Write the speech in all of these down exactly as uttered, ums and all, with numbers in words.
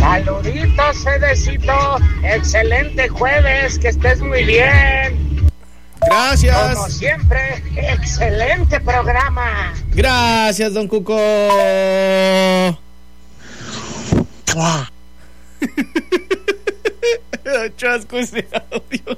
Saluditos, Cedecito. Excelente jueves, que estés muy bien. Gracias. Como siempre, excelente programa. Gracias, don Cuco. Chasco ese audio.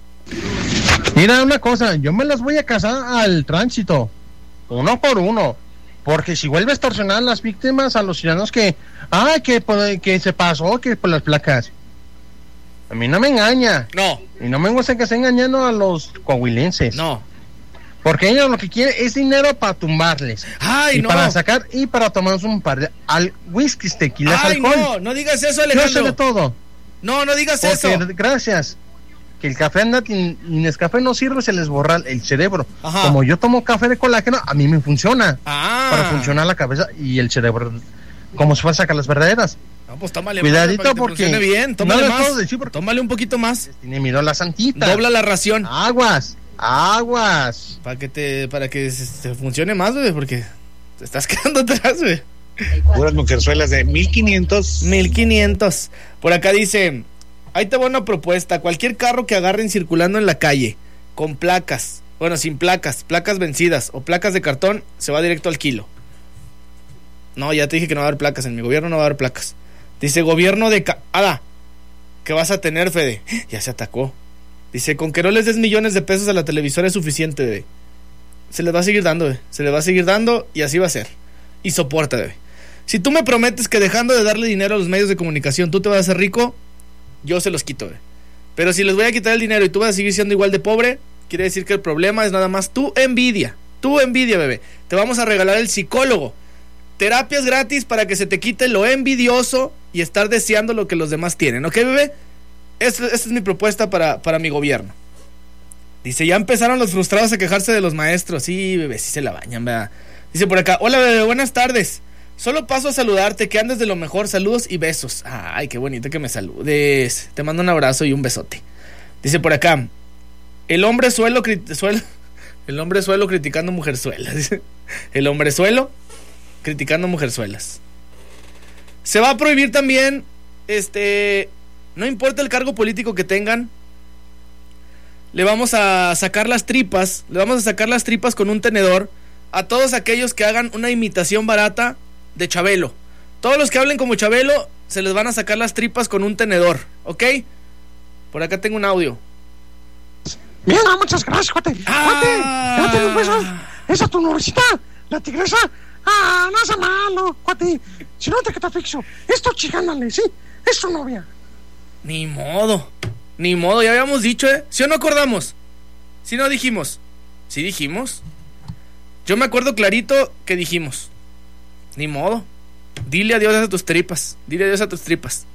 Mira una cosa, yo me las voy a casar al tránsito, uno por uno, porque si vuelve a extorsionar a las víctimas, a los ciudadanos que, ay, que, que se pasó, que por las placas, a mí no me engaña. No. Y no me gusta que esté engañando a los coahuilenses. No. Porque ellos lo que quieren es dinero para tumbarles. Ay, y no. para sacar, y para tomarnos un par de al whisky, tequilas, Ay, alcohol. no, no digas eso, Alejandro. Yo sé de todo. No, no digas Porque, eso. Gracias. Que el café anda, y Nescafé no sirve, se les borra el cerebro. Ajá. Como yo tomo café de colágeno, a mí me funciona. Ah. Para funcionar la cabeza y el cerebro, como se va a sacar las verdaderas. No, pues tómale Cuidadito más, porque funcione bien, tómale no más. les puedo decir porque tómale un poquito más. Tiene miedo a la santita. Dobla la ración. Aguas, aguas. Para que te, para que se, se funcione más, güey, porque te estás quedando atrás, güey. Puras mujerzuelas de mil quinientos. mil quinientos. Por acá dice, ahí te va una propuesta. Cualquier carro que agarren circulando en la calle, con placas, bueno, sin placas, placas vencidas o placas de cartón, se va directo al kilo. No, ya te dije que no va a haber placas. En mi gobierno no va a haber placas. Dice, gobierno de... Ca- Ada, ¿qué vas a tener, Fede? Ya se atacó. Dice, con que no les des millones de pesos a la televisora es suficiente, bebé. Se les va a seguir dando, bebé. Se les va a seguir dando y así va a ser. Y soporta, bebé. Si tú me prometes que dejando de darle dinero a los medios de comunicación tú te vas a hacer rico, yo se los quito, bebé. Pero si les voy a quitar el dinero y tú vas a seguir siendo igual de pobre, quiere decir que el problema es nada más tu envidia. Tu envidia, bebé. Te vamos a regalar el psicólogo. Terapias gratis para que se te quite lo envidioso y estar deseando lo que los demás tienen, ¿ok, bebé? Esta, esta es mi propuesta para, para mi gobierno. Dice, ya empezaron los frustrados a quejarse de los maestros. Sí, bebé, sí se la bañan, ¿verdad? Dice por acá, hola, bebé, buenas tardes. Solo paso a saludarte, que andes de lo mejor. Saludos y besos. Ay, qué bonito que me saludes. Te mando un abrazo y un besote. Dice por acá, el hombre suelo, crit- suelo el hombre suelo criticando mujerzuelas. Dice, el hombre suelo criticando mujerzuelas. Se va a prohibir también, este, no importa el cargo político que tengan, le vamos a sacar las tripas, le vamos a sacar las tripas con un tenedor a todos aquellos que hagan una imitación barata de Chabelo. Todos los que hablen como Chabelo, se les van a sacar las tripas con un tenedor, ¿ok? Por acá tengo un audio. Mira, muchas gracias, cuate. Ah. Cuate, date un beso. Esa tu nubecita, la tigresa. Ah, no sea malo, cuate. Si no te queda fixo. Esto chigándole, sí. Es tu novia. Ni modo, ni modo, ya habíamos dicho, ¿eh? ¿Sí o no acordamos? ¿Sí no dijimos? ¿Sí dijimos? Yo me acuerdo clarito que dijimos. Ni modo. Dile adiós a tus tripas. Dile adiós a tus tripas.